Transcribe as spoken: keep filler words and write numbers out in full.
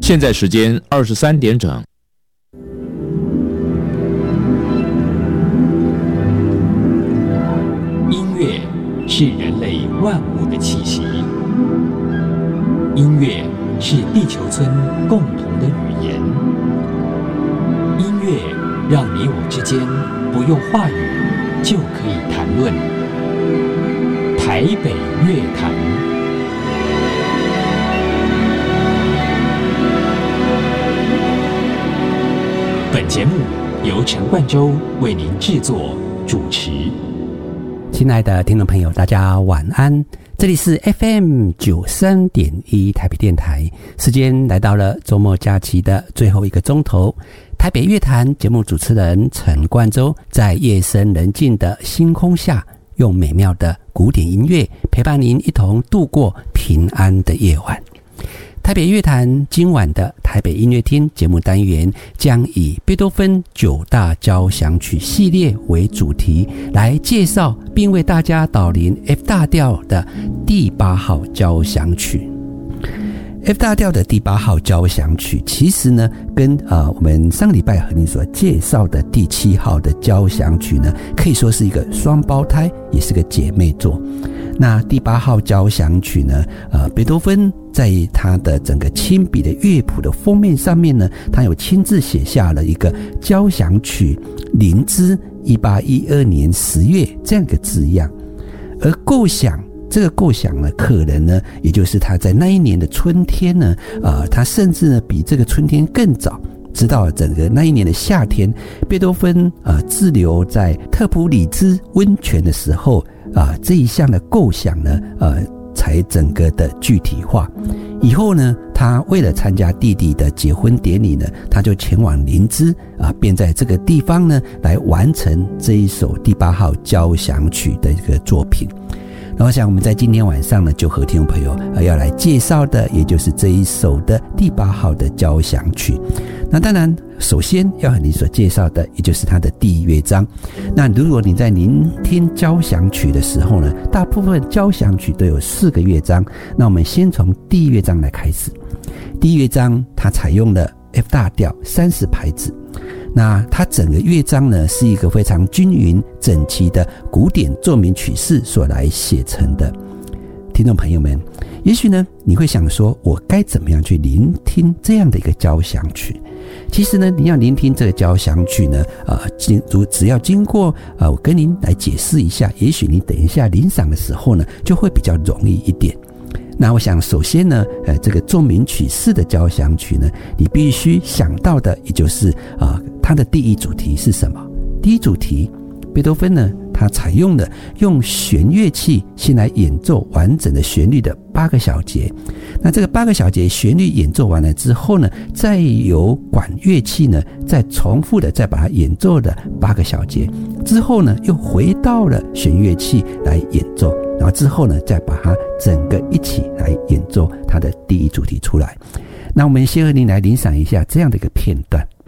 现在时间二十三点整。 音乐是人类万物的气息，音乐是地球村共同的语言。音乐让你我之间不用话语就可以谈论。台北乐坛。本节目由陈冠洲为您制作主持。 亲爱的听众朋友，大家晚安，这里是 F M 九十三点一 台北电台，时间来到了周末假期的最后一个钟头。台北乐坛节目主持人陈冠洲在夜深人静的星空下，用美妙的古典音乐陪伴您一同度过平安的夜晚。台北乐坛今晚的台北音乐厅节目单元将以贝多芬九大交响曲系列为主题，来介绍并为大家导聆 F 大调的第八号交响曲。F 大调的第八号交响曲，其实呢，跟呃我们上个礼拜和你所介绍的第七号的交响曲呢，可以说是一个双胞胎，也是个姐妹作。那第八号交响曲呢，呃，贝多芬在他的整个亲笔的乐谱的封面上面呢，他有亲自写下了一个交响曲灵芝一八一二年十月这样一个字样，而构想。这个构想呢，可能呢，也就是他在那一年的春天呢，呃，他甚至呢比这个春天更早，直到整个那一年的夏天，贝多芬呃滞留在特普里兹温泉的时候啊、呃，这一项的构想呢，呃，才整个的具体化。以后呢，他为了参加弟弟的结婚典礼呢，他就前往灵芝啊，便在这个地方呢来完成这一首第八号交响曲的一个作品。然后，想我们在今天晚上呢，就和听众朋友要来介绍的，也就是这一首的第八号的交响曲。那当然，首先要和你所介绍的，也就是它的第一乐章。那如果你在聆听交响曲的时候呢，大部分交响曲都有四个乐章。那我们先从第一乐章来开始。第一乐章它采用了 F 大调三十拍子。那它整个乐章呢，是一个非常均匀整齐的古典奏鸣曲式所来写成的。听众朋友们，也许呢你会想说，我该怎么样去聆听这样的一个交响曲？其实呢，你要聆听这个交响曲呢，呃，只要经过呃我跟您来解释一下，也许你等一下聆赏的时候呢，就会比较容易一点。那我想首先呢，呃，这个奏鸣曲式的交响曲呢，你必须想到的，也就是啊、呃，它的第一主题是什么？第一主题，贝多芬呢，他采用了用弦乐器先来演奏完整的旋律的八个小节。那这个八个小节旋律演奏完了之后呢，再由管乐器呢，再重复的再把它演奏的八个小节，之后呢，又回到了弦乐器来演奏。然后之后呢，再把它整个一起来演奏它的第一主题出来。那我们先和您来聆赏一下这样的一个片段。